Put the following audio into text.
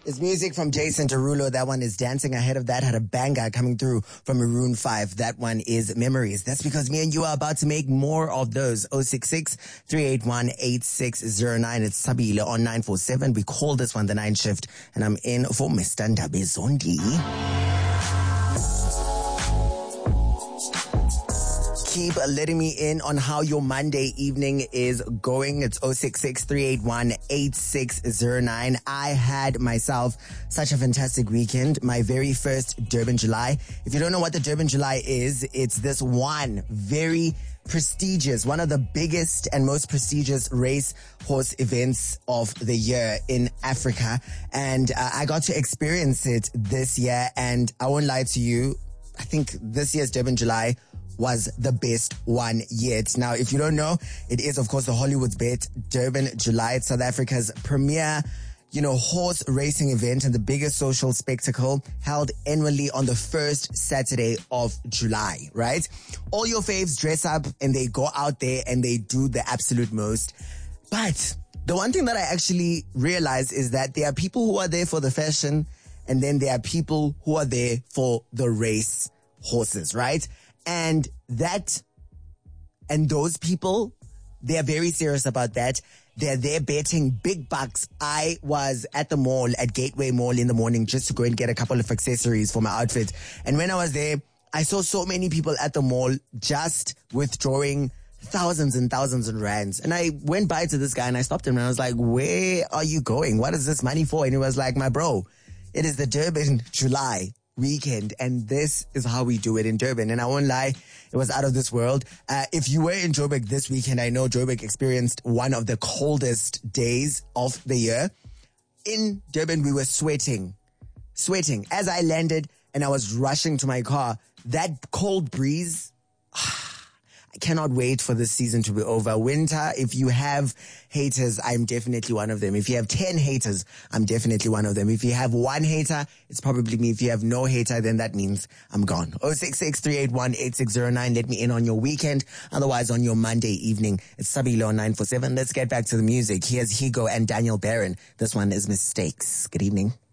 It's music from Jason Derulo. That one is Dancing. Ahead of that had a banger coming through from Maroon 5. That one is Memories. That's because me and you are about to make more of those. 066-381-8609. It's Sabile on 947. We call this one the 9 shift. And I'm in for Mr. Ndabezondi. Keep letting me in on how your Monday evening is going. It's 066-381-8609. I had myself such a fantastic weekend. My very first Durban July. If you don't know what the Durban July is, it's this one very prestigious, one of the biggest and most prestigious race horse events of the year in Africa. And I got to experience it this year. And I won't lie to you, I think this year's Durban July was the best one yet. Now, if you don't know, it is, of course, the Hollywood's Bet Durban July. It's South Africa's premier, horse racing event and the biggest social spectacle held annually on the first Saturday of July, right? All your faves dress up and they go out there and they do the absolute most. But the one thing that I actually realized is that there are people who are there for the fashion and then there are people who are there for the race horses, right? And those people, they're very serious about that. They're there betting big bucks. I was at the mall, at Gateway Mall in the morning just to go and get a couple of accessories for my outfit. And when I was there, I saw so many people at the mall just withdrawing thousands and thousands of rands. And I went by to this guy and I stopped him and I was like, where are you going? What is this money for? And he was like, my bro, it is the Durban July weekend and this is how we do it in Durban. And I won't lie, it was out of this world. If you were in Joburg this weekend, I know Joburg experienced one of the coldest days of the year. In Durban, we were sweating. As I landed and I was rushing to my car, that cold breeze, I cannot wait for this season to be over. Winter, if you have haters, I'm definitely one of them. If you have 10 haters, I'm definitely one of them. If you have one hater, it's probably me. If you have no hater, then that means I'm gone. 066-381-8609. Let me in on your weekend. Otherwise, on your Monday evening, it's Sabilo on 947. Let's get back to the music. Here's Higo and Daniel Barron. This one is Mistakes. Good evening.